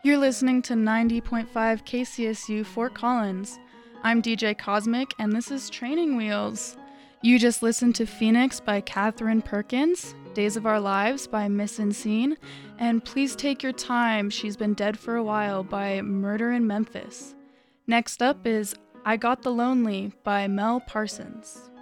You're listening to 90.5 KCSU Fort Collins. I'm DJ Cosmic, and this is Training Wheels. You just listened to Phoenix by Katherine Perkins, Days of Our Lives by Miss Insane, and Please Take Your Time, She's Been Dead for a While by Murder in Memphis. Next up is I Got the Lonely by Mel Parsons.